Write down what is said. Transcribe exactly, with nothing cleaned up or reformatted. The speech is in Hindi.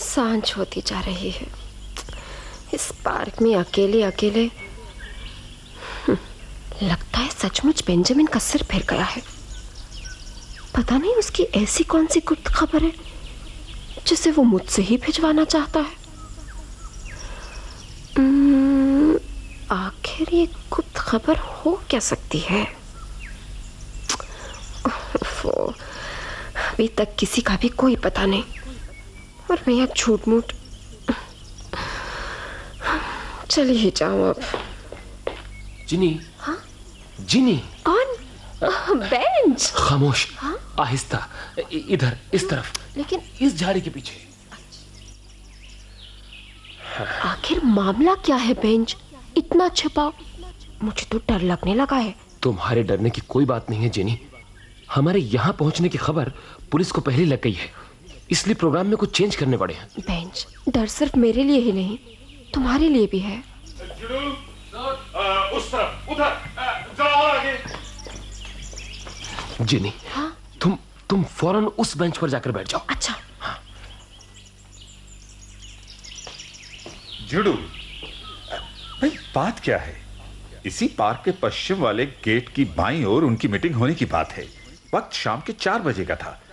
सांझ होती जा रही है। इस पार्क में अकेले अकेले लगता है सचमुच बेंजामिन का सिर फिर गया है। पता नहीं उसकी ऐसी कौन सी गुप्त खबर है जिसे वो मुझसे ही भिजवाना चाहता है। आखिर ये गुप्त खबर हो क्या सकती है? वो अभी तक किसी का भी कोई पता नहीं और मैं यहाँ झूठ मूठ चली ही जाऊं अब। जिनी। हाँ? जिनी। कौन? बेंच। खामोश। हाँ? आहिस्ता, इधर, इस तरफ, लेकिन इस झाड़ी के पीछे। आखिर मामला क्या है बेंच? इतना छिपा, मुझे तो डर लगने लगा है। तुम्हारे डरने की कोई बात नहीं है जिनी। हमारे यहाँ पहुंचने की खबर पुलिस को पहले लग गई है, इसलिए प्रोग्राम में कुछ चेंज करने पड़े हैं। बेंच, डर सिर्फ मेरे लिए ही नहीं, तुम्हारे लिए भी है। उस तरफ, उधर, जाओ आगे। जिनी, हाँ? तुम तुम फौरन उस बेंच पर जाकर बैठ जाओ। अच्छा। हाँ। जुडू, भाई बात क्या है? इसी पार्क के पश्चिम वाले गेट की बाईं ओर उनकी मीटिंग होने की बात है। वक्त शाम के चार बजे का था।